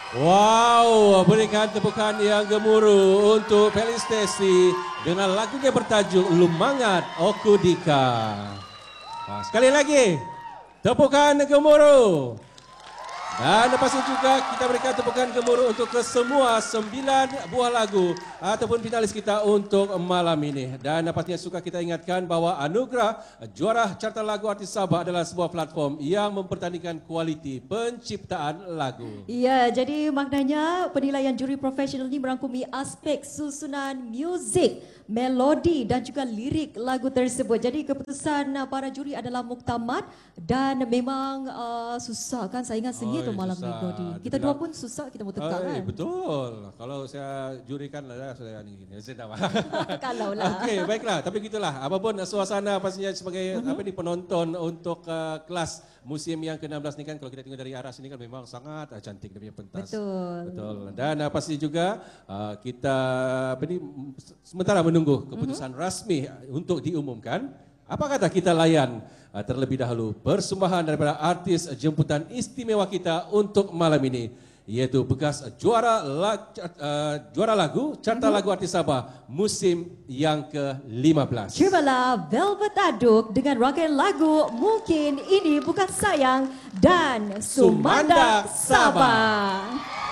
Wow, berikan tepukan yang gemuruh untuk Felis Stacy dengan lagunya bertajuk Lumangat Okudika. Sekali lagi, tepukan gemuruh. Dan lepas itu juga kita berikan tepukan gemuruh untuk kesemua 9 buah lagu ataupun finalis kita untuk malam ini. Dan pastinya suka kita ingatkan bahawa anugerah juara Carta Lagu Artis Sabah adalah sebuah platform yang mempertandingkan kualiti penciptaan lagu. Ya, jadi maknanya penilaian juri profesional ini merangkumi aspek susunan muzik, melodi dan juga lirik lagu tersebut. Jadi keputusan para juri adalah muktamad dan memang susah kan saingan sengit tu malam ni Brody. Kita dua pun susah kita mau tekak kan. Betul. Kalau saya jurikan saya ni saya dah. Kalau lah. Okey, baiklah. Tapi gitulah. Apapun suasana pastinya sebagai penonton untuk kelas musim yang ke-16 ni kan, kalau kita tengok dari arah sini kan memang sangat cantik dia punya pentas. Betul. Dan pasti juga kita sementara menunggu keputusan rasmi untuk diumumkan. Apa kata kita layan terlebih dahulu persembahan daripada artis jemputan istimewa kita untuk malam ini, iaitu bekas juara lagu Carta Lagu Artis Sabah musim yang ke-15. Terimalah Velvet Aduk dengan rangkaian lagu Mungkin Ini Bukan Sayang dan Sumandak Sabah.